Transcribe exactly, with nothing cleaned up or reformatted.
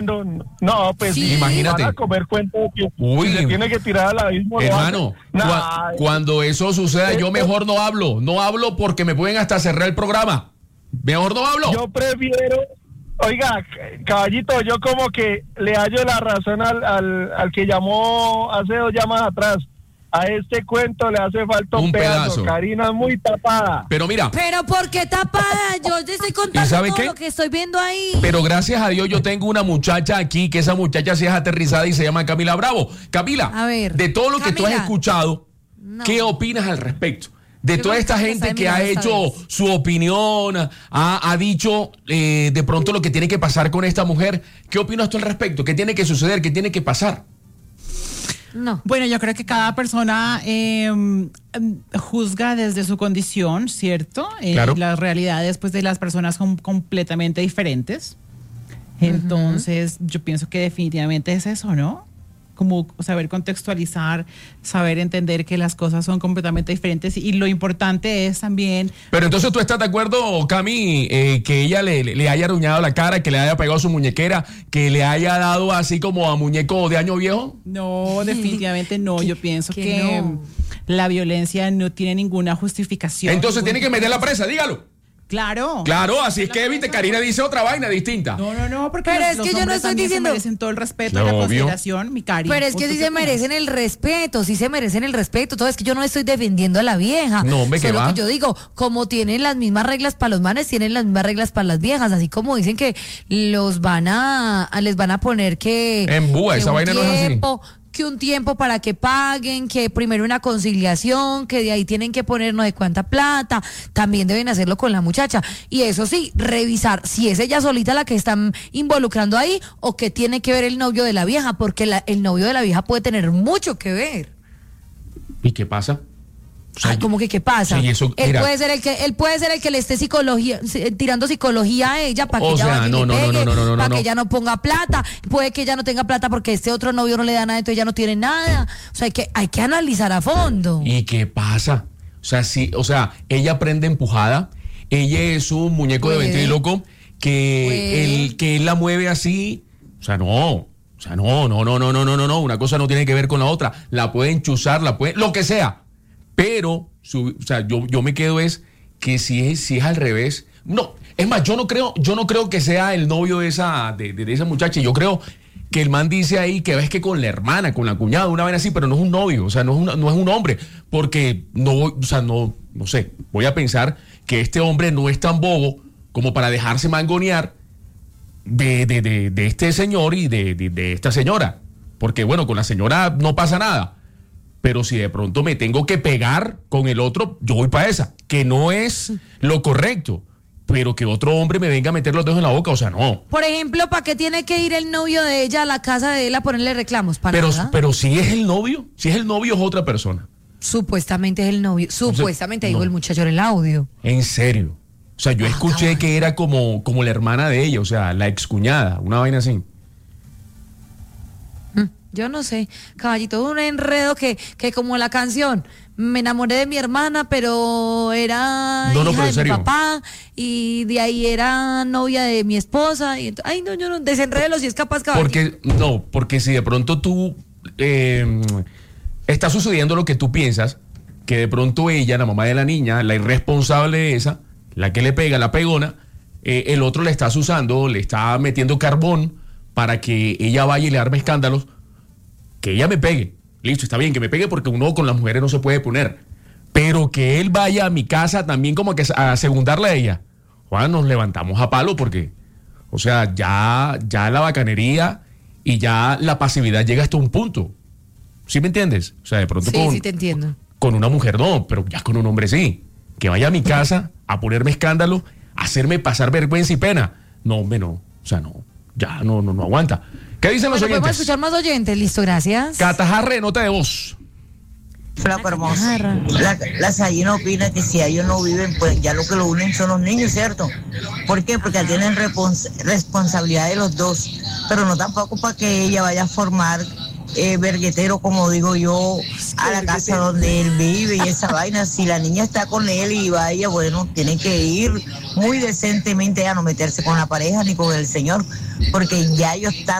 No, pues sí, imagínate. Van a comer cuento de que Uy, se tiene que tirar al abismo. Hermano, nah, cuando eso suceda, yo mejor no hablo. No hablo porque me pueden hasta cerrar el programa. Mejor no hablo. Yo prefiero, oiga, caballito, yo como que le hallo la razón al, al, al que llamó hace dos llamadas atrás. A este cuento le hace falta un, un pedazo. pedazo. Karina es muy tapada. Pero mira. Pero ¿por qué tapada? Yo te estoy contando todo qué? lo que estoy viendo ahí. Pero gracias a Dios yo tengo una muchacha aquí, que esa muchacha sí es aterrizada y se llama Camila Bravo. Camila, a ver, de todo lo Camila. que tú has escuchado, no. ¿qué opinas al respecto? De yo toda esta gente que ha hecho vez. su opinión, ha, ha dicho eh, de pronto lo que tiene que pasar con esta mujer. ¿Qué opinas tú al respecto? ¿Qué tiene que suceder? ¿Qué tiene que pasar? No. Bueno, yo creo que cada persona eh, juzga desde su condición, ¿cierto? Eh, claro. Las realidades pues de las personas son completamente diferentes. Entonces, uh-huh. yo pienso que definitivamente es eso, ¿no? Como saber contextualizar, saber entender que las cosas son completamente diferentes y lo importante es también... Pero entonces tú estás de acuerdo, Cami, eh, que ella le, le haya aruñado la cara, que le haya pegado su muñequera, que le haya dado así como a muñeco de año viejo? No, definitivamente no. Yo pienso que, que no. la violencia no tiene ninguna justificación. Entonces tiene que meter la presa, dígalo. Claro. Claro, así es que, viste, Karina dice otra vaina distinta. No, no, no, porque pero los, es que los yo no estoy diciendo... se merecen todo el respeto y la consideración, mi Cari. Pero es que sí se merecen el respeto, sí se merecen el respeto. Todo es que yo no estoy defendiendo a la vieja. No, hombre, que va. Solo que yo digo, como tienen las mismas reglas para los manes, tienen las mismas reglas para las viejas. Así como dicen que los van a, les van a poner que... En búa, esa vaina no es así. Que un tiempo para que paguen, que primero una conciliación, que de ahí tienen que poner no de cuánta plata, también deben hacerlo con la muchacha. Y eso sí, revisar si es ella solita la que están involucrando ahí o que tiene que ver el novio de la vieja, porque la, el novio de la vieja puede tener mucho que ver. ¿Y qué pasa? O sea, Ay, ¿cómo que qué pasa? Sí, eso, él mira, puede ser el que él puede ser el que le esté psicología tirando psicología a ella para que o ella sea, vaya y no, le no, pegue, no, no, no, no, para no. que ella no ponga plata, puede que ella no tenga plata porque este otro novio no le da nada, entonces ella no tiene nada. O sea, hay que hay que analizar a fondo. ¿Y qué pasa? O sea, sí, o sea, ella prende empujada, ella es un muñeco ¿Puede? de ventríloco que él que él la mueve así, o sea, no. O sea, no, no, no, no, no, no, no, no, una cosa no tiene que ver con la otra. La pueden chuzar, la pueden, lo que sea. Pero, su, o sea, yo, yo me quedo es que si es, si es al revés. No, es más, yo no creo, yo no creo que sea el novio de esa, de, de esa muchacha. Yo creo que el man dice ahí que ves que con la hermana, con la cuñada, una vez así, pero no es un novio, o sea, no es, una, no es un hombre. Porque no, o sea, no, no sé, voy a pensar que este hombre no es tan bobo como para dejarse mangonear de, de, de, de este señor y de, de, de esta señora. Porque bueno, con la señora no pasa nada. Pero si de pronto me tengo que pegar con el otro, yo voy para esa, que no es lo correcto, pero que otro hombre me venga a meter los dedos en la boca, o sea, no. Por ejemplo, ¿para qué tiene que ir el novio de ella a la casa de él a ponerle reclamos? ¿Para pero, nada? pero si es el novio, si es el novio es otra persona. Supuestamente es el novio, supuestamente dijo no. el muchacho en el audio. En serio. O sea, yo ah, escuché cabrón. que era como, como la hermana de ella, o sea, la excuñada, una vaina así. Yo no sé, caballito, un enredo que, que como la canción, me enamoré de mi hermana, pero era no, no, hija pero de serio. mi papá, y de ahí era novia de mi esposa, y ent- ay no, yo no, desenrédelo si es capaz, caballito. Porque, no, porque si de pronto tú, eh, está sucediendo lo que tú piensas, que de pronto ella, la mamá de la niña, la irresponsable esa, la que le pega, la pegona, eh, el otro le está usando, le está metiendo carbón para que ella vaya y le arme escándalos. Que ella me pegue, listo, está bien, que me pegue porque uno con las mujeres no se puede poner, pero que él vaya a mi casa también como que a segundarle a ella. Juan, nos levantamos a palo porque, o sea, ya, ya la bacanería y ya la pasividad llega hasta un punto. ¿Sí me entiendes? O sea, de pronto sí, con, sí te entiendo. Con una mujer no, pero ya con un hombre sí. Que vaya a mi casa a ponerme escándalo, a hacerme pasar vergüenza y pena. No, hombre, no. O sea, no, ya no, no, no aguanta. ¿Qué dicen los bueno, oyentes? Podemos escuchar más oyentes, listo, gracias. Catajarre, nota de voz. Flaco hermoso. La, la Sayina opina que si ellos no viven, pues ya lo que lo unen son los niños, ¿cierto? ¿Por qué? Porque tienen respons- responsabilidad de los dos, pero no tampoco para que ella vaya a formar eh, verguetero, como digo yo, a la casa donde él vive y esa vaina. Si la niña está con él y vaya, bueno, tiene que ir muy decentemente a no meterse con la pareja ni con el señor, porque ya ellos están